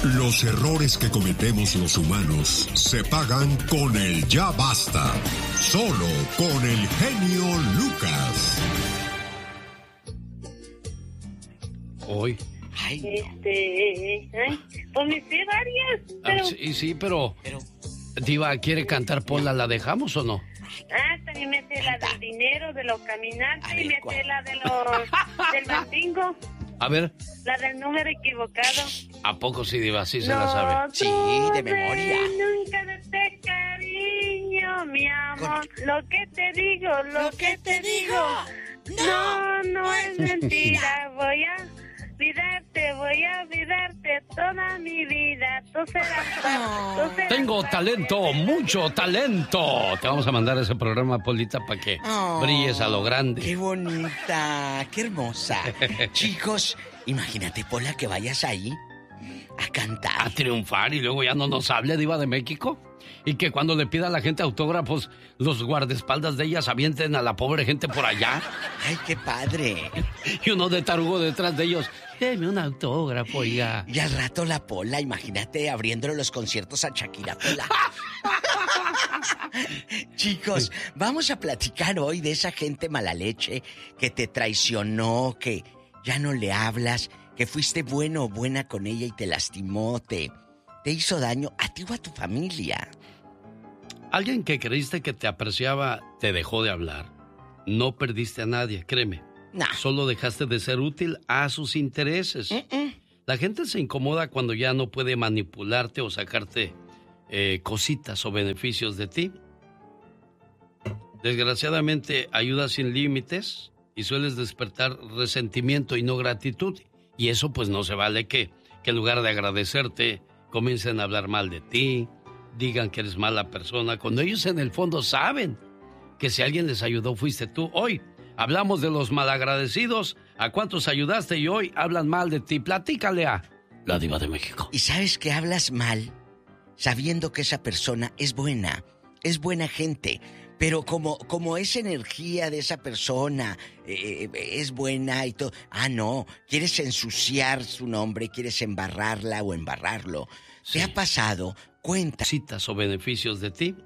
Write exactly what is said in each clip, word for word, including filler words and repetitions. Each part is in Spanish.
Los errores que cometemos los humanos se pagan con el ya basta. Solo con el genio Lucas. Hoy. Ay, no. Este, ay, pues me sé varias, pero... Ah, sí, sí, pero... pero... Diva, ¿quiere cantar Pola? ¿La dejamos o no? Ah, también me sé la del dinero, de los caminantes, y me sé la de los... del mandingo. A ver. La del número equivocado. ¿A poco sí, Diva? Sí se no la sabe. Sí, de memoria. Nunca de este cariño, mi amor. Lo que te digo, lo, lo que, que te digo. digo. No, no, no es mentira. Voy a olvidarte, voy a olvidarte toda mi vida. Tú serás, tú serás. Tengo talento, mucho talento. Te vamos a mandar ese programa, Polita, para que oh, brilles a lo grande. Qué bonita, qué hermosa. Chicos, imagínate, Pola, que vayas ahí a cantar. A triunfar y luego ya no nos hable, Diva de México. Y que cuando le pida a la gente autógrafos, los guardaespaldas de ellas avienten a la pobre gente por allá. ¡Ay, qué padre! Y uno de tarugo detrás de ellos. Deme un autógrafo, oiga. Y al rato la Pola, imagínate, abriéndole los conciertos a Shakira, Pola. Chicos, vamos a platicar hoy de esa gente mala leche que te traicionó, que ya no le hablas, que fuiste bueno o buena con ella y te lastimó, te, te hizo daño a ti o a tu familia. Alguien que creíste que te apreciaba te dejó de hablar. No perdiste a nadie, créeme. Nah. Solo dejaste de ser útil a sus intereses. Mm-mm. La gente se incomoda cuando ya no puede manipularte o sacarte eh, cositas o beneficios de ti. Desgraciadamente, ayudas sin límites y sueles despertar resentimiento y no gratitud. Y eso pues no se vale que, que en lugar de agradecerte, comiencen a hablar mal de ti, digan que eres mala persona, cuando ellos en el fondo saben que si alguien les ayudó fuiste tú. Hoy hablamos de los malagradecidos, a cuántos ayudaste y hoy hablan mal de ti. Platícale a la Diva de México. ¿Y sabes que hablas mal sabiendo que esa persona es buena, es buena gente? Pero como, como esa energía de esa persona eh, es buena y todo... Ah, no, quieres ensuciar su nombre, quieres embarrarla o embarrarlo. Sí. ¿Te ha pasado? Cuenta. Citas o beneficios de ti.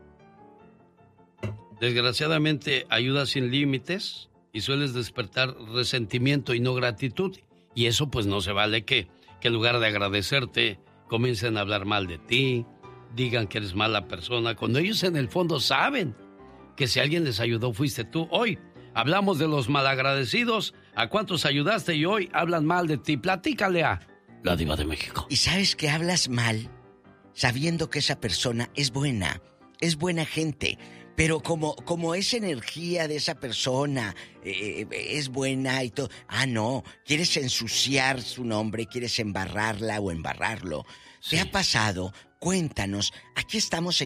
Desgraciadamente, ayudas sin límites y sueles despertar resentimiento y no gratitud. Y eso pues no se vale que, que en lugar de agradecerte, comiencen a hablar mal de ti, digan que eres mala persona, cuando ellos en el fondo saben que si alguien les ayudó fuiste tú. Hoy hablamos de los malagradecidos, a cuántos ayudaste y hoy hablan mal de ti. Platícale a la Diva de México. ¿Y sabes que hablas mal sabiendo que esa persona es buena, es buena gente? Pero como, como esa energía de esa persona eh, es buena y todo... Ah, no, quieres ensuciar su nombre, quieres embarrarla o embarrarlo. Sí. ¿Te ha pasado? Cuéntanos. Aquí estamos